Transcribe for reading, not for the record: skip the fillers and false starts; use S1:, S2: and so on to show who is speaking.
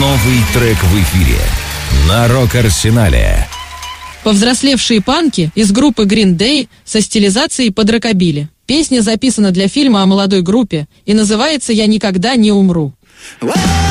S1: Новый трек в эфире на Рок-Арсенале.
S2: Повзрослевшие панки из группы Green Day со стилизацией под рокобили. Песня записана для фильма о молодой группе и называется «Я никогда не умру».